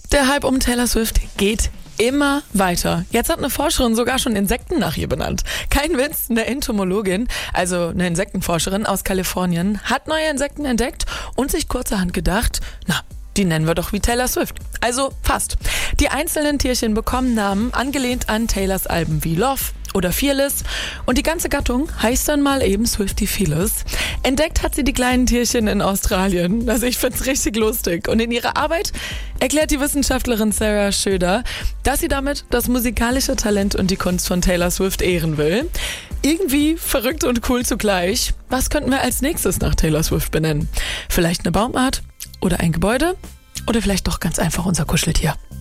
Der Hype um Taylor Swift geht immer weiter. Jetzt hat eine Forscherin sogar schon Insekten nach ihr benannt. Kein Witz, eine Entomologin, also eine Insektenforscherin aus Kalifornien, hat neue Insekten entdeckt und sich kurzerhand gedacht, die nennen wir doch wie Taylor Swift. Also fast. Die einzelnen Tierchen bekommen Namen angelehnt an Taylors Alben wie Love oder Fearless und die ganze Gattung heißt dann mal eben Swiftie Fearless. Entdeckt hat sie die kleinen Tierchen in Australien. Also ich find's richtig lustig. Und in ihrer Arbeit erklärt die Wissenschaftlerin Sarah Schöder, dass sie damit das musikalische Talent und die Kunst von Taylor Swift ehren will. Irgendwie verrückt und cool zugleich. Was könnten wir als nächstes nach Taylor Swift benennen? Vielleicht eine Baumart? Oder ein Gebäude? Oder vielleicht doch ganz einfach unser Kuscheltier?